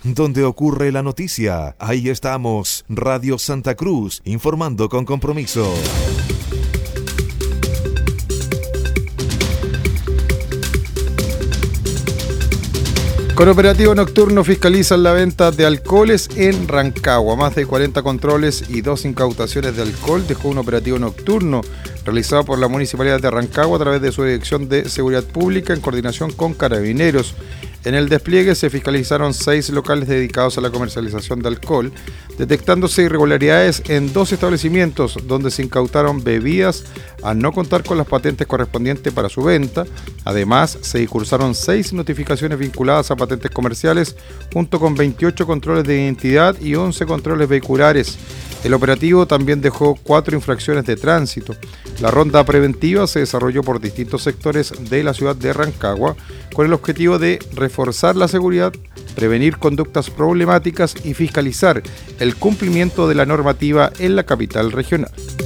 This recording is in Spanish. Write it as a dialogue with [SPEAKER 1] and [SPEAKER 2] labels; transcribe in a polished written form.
[SPEAKER 1] donde ocurre la noticia. Ahí estamos, Radio Santa Cruz, informando con compromiso.
[SPEAKER 2] Con operativo nocturno fiscalizan la venta de alcoholes en Rancagua. Más de 40 controles y 2 incautaciones de alcohol dejó un operativo nocturno realizado por la Municipalidad de Rancagua a través de su Dirección de Seguridad Pública en coordinación con Carabineros. En el despliegue se fiscalizaron 6 locales dedicados a la comercialización de alcohol, detectándose irregularidades en 2 establecimientos donde se incautaron bebidas a no contar con las patentes correspondientes para su venta. Además, se discursaron 6 notificaciones vinculadas a patentes comerciales, junto con 28 controles de identidad y 11 controles vehiculares. El operativo también dejó 4 infracciones de tránsito. La ronda preventiva se desarrolló por distintos sectores de la ciudad de Rancagua con el objetivo de reforzar la seguridad, prevenir conductas problemáticas y fiscalizar el cumplimiento de la normativa en la capital regional.